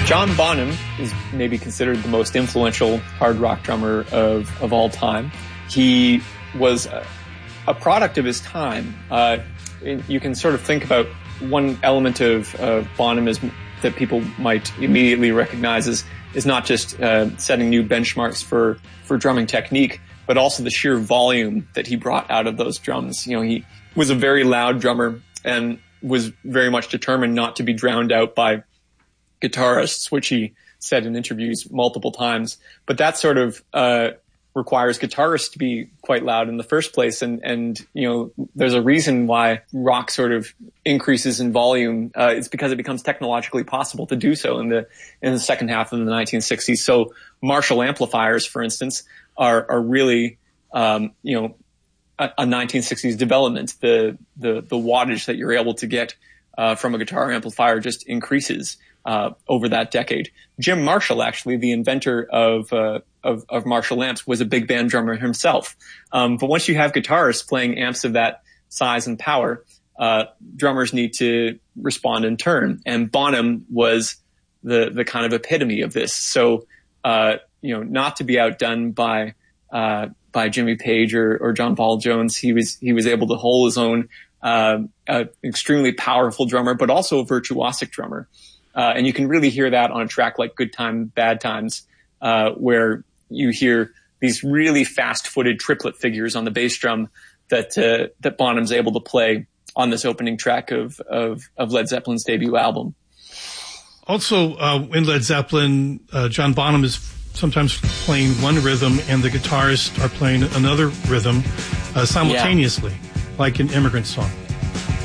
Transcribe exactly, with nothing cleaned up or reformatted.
John Bonham is maybe considered the most influential hard rock drummer of, of all time. He was a, a product of his time. Uh, you can sort of think about one element of, of Bonham is that people might immediately recognize as is not just uh, setting new benchmarks for, for drumming technique, but also the sheer volume that he brought out of those drums. You know, he was a very loud drummer and was very much determined not to be drowned out by guitarists, which he said in interviews multiple times. But that sort of uh requires guitarists to be quite loud in the first place. And, and you know, there's a reason why rock sort of increases in volume. Uh, it's because it becomes technologically possible to do so in the in the second half of the nineteen sixties. So Marshall amplifiers, for instance, are are really um, you know a, a nineteen sixties development. The the the wattage that you're able to get uh, from a guitar amplifier just increases Uh, over that decade. Jim Marshall, actually, the inventor of, uh, of, of Marshall amps, was a big band drummer himself. Um, but once you have guitarists playing amps of that size and power, uh, drummers need to respond in turn. And Bonham was the, the kind of epitome of this. So, uh, you know, not to be outdone by, uh, by Jimmy Page or, or John Paul Jones, he was, he was able to hold his own, uh, uh, extremely powerful drummer, but also a virtuosic drummer. Uh, and you can really hear that on a track like Good Time, Bad Times, uh, where you hear these really fast-footed triplet figures on the bass drum that, uh, that Bonham's able to play on this opening track of, of, of Led Zeppelin's debut album. Also, uh, in Led Zeppelin, uh, John Bonham is sometimes playing one rhythm and the guitarists are playing another rhythm, uh, simultaneously, yeah. like in Immigrant Song.